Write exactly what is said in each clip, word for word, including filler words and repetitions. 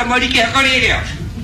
marike hakarerea.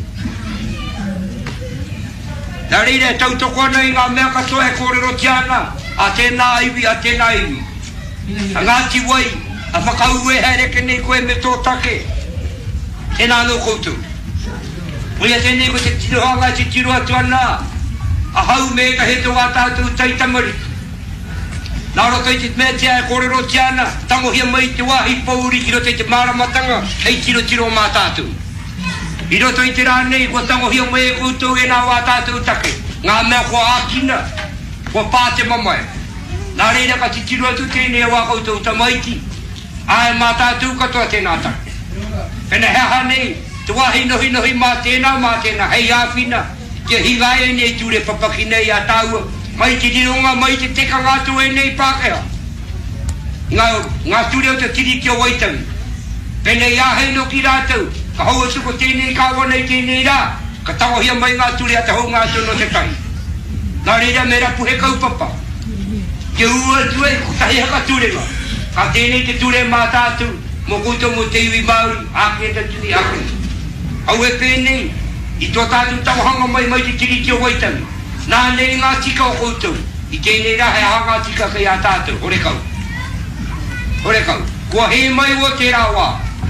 Narire tau toko nei ngā mea katoa e kōrero tiana, a tēnā iwi, a tēnā iwi. A ngāti wai, a whakau e haereke nei koe me tō take. Tēnā no koutou. Pui a tēnei ko te tirohanga te tiro atu ana, a hau me ka he te wā tātou taitamari. Nā roto i te mea tia e kōrero tiana, tangohia mai te wāhi pauri ki roto i te māramatanga, hei tiro tiro mā tātou. I roto i te rānei, ko tangohia mai e koutou e nā wā tātou take. Ngā mea kua ākina, kua pāte mamai. Nā reira ka te tiro atu tēnei e wā koutou tamaiti. Ae mā tātou katoa tēnā take. Pena heha nei, te wāhi nohi nohi mā tēnā, mā tēnā, hei āwhina. Te hingai e nei ture papaki nei a tāua. Mai te rironga, mai te teka ngātu e nei Pākehā. Ngā, ngā ture o te tiri ki o Waitami. Pena i āhei no ki rātou. Ka hau atu ko tēnei kāwa nei tēnei rā. Ka tawohia mai ngā ture a te hau ngātu no te kai. Nā reira me rapu he kaupapa. Te ua tue, ko tahi haka ture ngā. Ka tēnei te ture mā tātou. Mo koutou mo te iwi Māori, āke ta tuni āke. Au e pēnei, i tō tātou tawohanga mai mai te tiri ki o Waitami. Nā nei ngā tika o koutou. I tēnei rā he hanga tika kai a tātou. Hore kau. Hore kau. Kua he mai o te rā wā.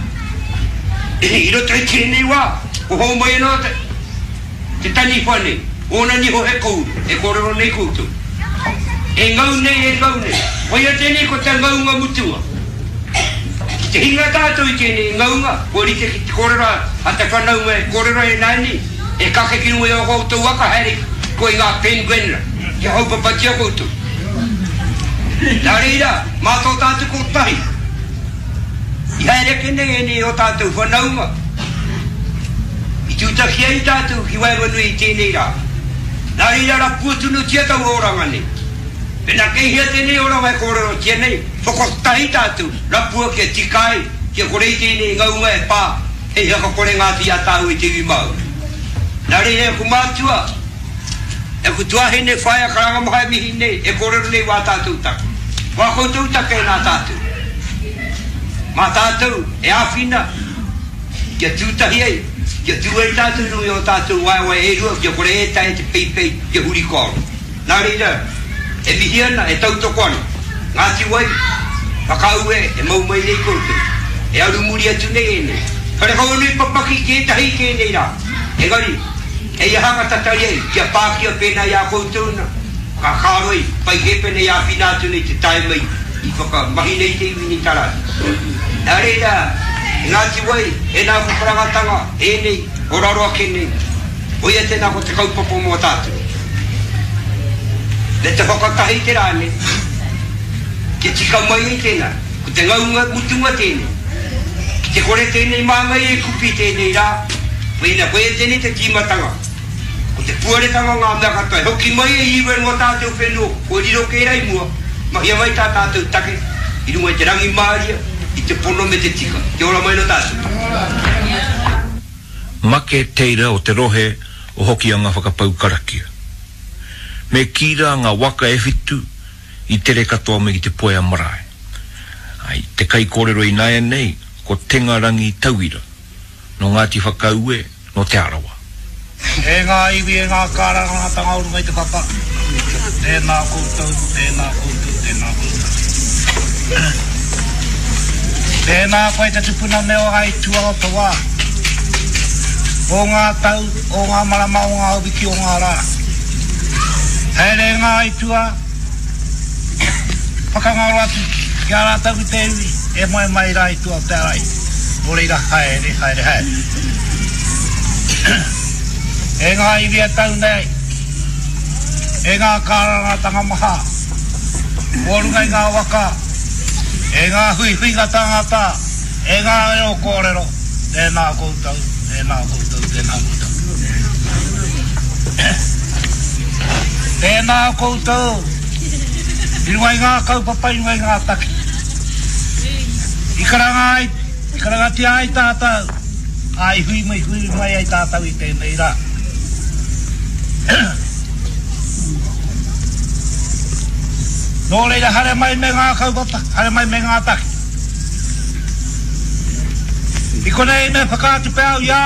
I roto i tēnei wā. Ko hou mai no te, te tani whane. Ona ni ho he kou. E kōrero nei koutou. E ngau nei, e ngau nei. Hoi a tēnei ko te ngaunga mutua. Ki te hinga tātou i tēnei ngaunga. Ko rite ki te kōrero a te whanau me kōrero e nani. E kake ki nui o koutou waka heri. Ko i ngā penguenra. Ki hau papatia koutou. Nā reira, mātou tātou ko tahi. I haereke nei e nei o tātou whanaunga. I tūtaki ai tātou ki waiwanui i tēnei rā. Nā reira ra puatunu tia tau oranga nei. Pena kei hia tēnei oranga e kōrero tia nei. Whakotahi tātou, ra pua kia tikai, kia korei tēnei ngaunga e pā. Hei haka kore ngāti a tāu i te wimau. Nā reira e kumātua. E ku tuahe ne whaia karanga mahai mihi nei, e kōrero nei wā tātou taka. Wā koutou taka e nā tātou. Mā tātou, e āwhina, kia tūtahi ei, kia tūai tātou nui o tātou waiwai e rua, kia kore e tae te peipei, kia huri kōro. Nā reira, e mihiana, e tautoko ana. Ngāti wai, whakau e, e mau mai nei koutou. E aru muri atu nei e nei. Kare kau nui papaki ki e tahi ki e nei rā. E gari, e ia hanga tatari ei, kia pākia pēnā ia koutou na. Ka kāroi, pai he pēnā ia whinātu nei te tae mai, i whaka mahi nei te iwi ni tarati. Nā reira, ngāti wai, e nā whakarangatanga, e nei, o raroa ke nei. Oia tēnā ko te kaupapa mō tātou. Le te whakatahi te rāne, ke tika mai ei tēnā, ko te ngaunga mutunga tēnei. Ki te kore tēnei māngai e kupi tēnei rā, Pēnā koe tēnei te tīmatanga. Ko te puaretanga ngā mea katoa. Hoki mai e iwe ngō tātou whenua. Ko riro kei rai mua. Mahia mai tā tātou take. I runga i te rangi māria. I te pono me te tika. Te ora mai no tātou. Make teira o te rohe o hoki anga whakapau karakia. Me kira ngā waka e whitu i tere katoa me ki te poea marae. Ai, te kai kōrero i naia nei ko tenga rangi tauira. No ngāti whakaue, no te arawa. E ngā iwi, e ngā kāranga, ngā tangauru mai te papa. Tēnā koutou, tēnā koutou, tēnā koutou. Tēnā koe te tupuna meo hai tua o te wā. O ngā tau, o ngā marama, o ngā ubiki, o ngā rā. Here ngā itua, whakangaro atu, kia rā tau i te iwi, e moe mai rā itua te arai. Oreira haere, haere, haere. E ngā iwi a tau nei. E ngā kāranga tanga maha. Orunga i ngā waka. E ngā hui hui ngā tangata. E ngā reo kōrero. Tēnā koutou, tēnā koutou, tēnā koutou. Tēnā koutou. I runga i ngā kaupapa, i runga i ngā taki. I karanga ai. I karangati ai tātou. Ai hui mai hui mai ai tātou i tēnei rā. Nō reira hare mai me ngā kaupapa, hare mai me ngā taki. I konei me whakātu pēau ia.